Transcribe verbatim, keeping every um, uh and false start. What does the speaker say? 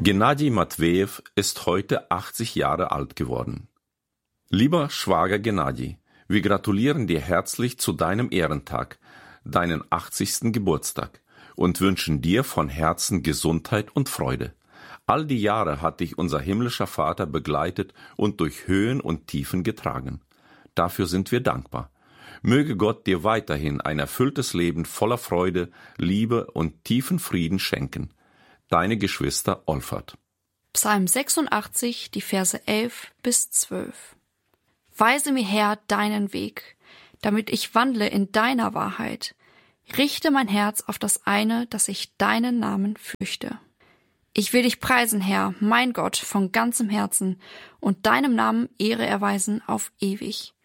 Gennadi Matvejew ist heute achtzig Jahre alt geworden. Lieber Schwager Gennadi, wir gratulieren dir herzlich zu deinem Ehrentag, deinen achtzigsten Geburtstag, und wünschen dir von Herzen Gesundheit und Freude. All die Jahre hat dich unser himmlischer Vater begleitet und durch Höhen und Tiefen getragen. Dafür sind wir dankbar. Möge Gott dir weiterhin ein erfülltes Leben voller Freude, Liebe und tiefen Frieden schenken. Deine Geschwister Olfert. Psalm sechsundachtzig, die Verse elf bis zwölf. Weise mir, Herr, deinen Weg, damit ich wandle in deiner Wahrheit. Richte mein Herz auf das eine, dass ich deinen Namen fürchte. Ich will dich preisen, Herr, mein Gott, von ganzem Herzen und deinem Namen Ehre erweisen auf ewig.